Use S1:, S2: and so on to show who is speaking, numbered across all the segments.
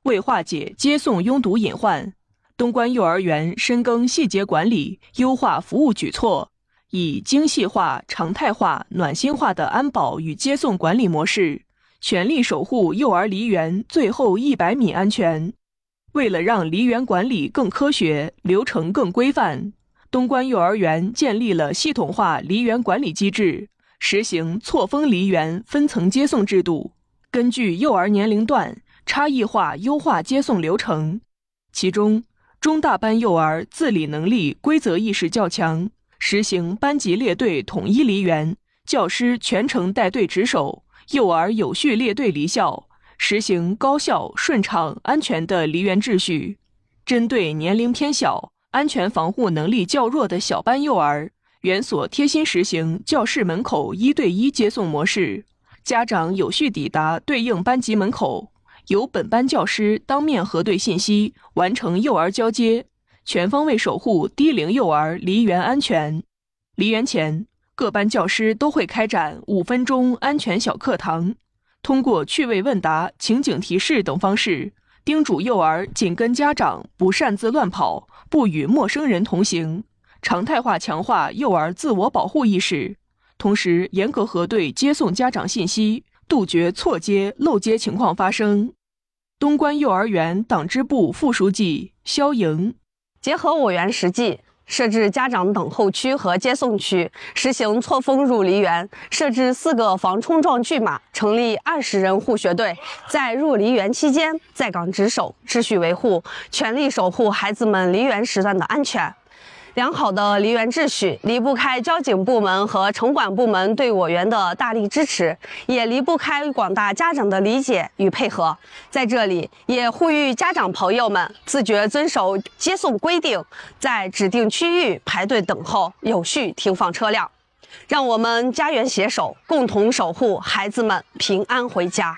S1: 为化解接送拥堵隐患，东关幼儿园深耕细节管理，优化服务举措，以精细化、常态化、暖心化的安保与接送管理模式，全力守护幼儿梨园最后100米安全。为了让梨园管理更科学，流程更规范，东关幼儿园建立了系统化梨园管理机制，实行错峰梨园分层接送制度，根据幼儿年龄段差异化优化接送流程。其中，中大班幼儿自理能力、规则意识较强，实行班级列队统一梨园，教师全程带队值守，幼儿有序列队离校，实行高效、顺畅、安全的梨园秩序。针对年龄偏小、安全防护能力较弱的小班幼儿，园所贴心实行教室门口1对1接送模式，家长有序抵达对应班级门口，由本班教师当面核对信息，完成幼儿交接，全方位守护低龄幼儿梨园安全。梨园前，各班教师都会开展5分钟安全小课堂，通过趣味问答、情景提示等方式，叮嘱幼儿紧跟家长，不擅自乱跑，不与陌生人同行，常态化强化幼儿自我保护意识，同时严格核对接送家长信息，杜绝错接、漏接情况发生。东关幼儿园党支部副书记肖莹，
S2: 结合我园实际，设置家长等候区和接送区，实行错峰入梨园，设置4个防冲撞拒马，成立20人护学队，在入梨园期间在岗值守，秩序维护，全力守护孩子们梨园时段的安全。良好的梨园秩序离不开交警部门和城管部门对我园的大力支持，也离不开广大家长的理解与配合。在这里，也呼吁家长朋友们自觉遵守接送规定，在指定区域排队等候，有序停放车辆。让我们家园携手，共同守护孩子们平安回家。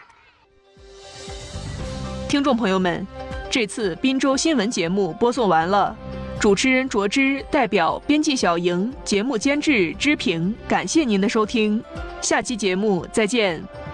S1: 听众朋友们，这次滨州新闻节目播送完了。主持人卓之代表编辑小莹，节目监制知平，感谢您的收听，下期节目再见。